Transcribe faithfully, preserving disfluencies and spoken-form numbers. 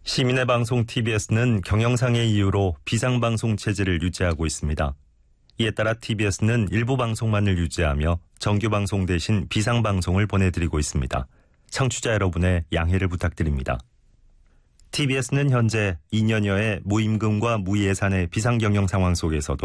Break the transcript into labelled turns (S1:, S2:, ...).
S1: 시민의 방송 티비에스는 경영상의 이유로 비상방송 체제를 유지하고 있습니다. 이에 따라 티비에스는 일부 방송만을 유지하며 정규방송 대신 비상방송을 보내드리고 있습니다. 청취자 여러분의 양해를 부탁드립니다. 티비에스는 현재 이 년여의 무임금과 무예산의 비상경영 상황 속에서도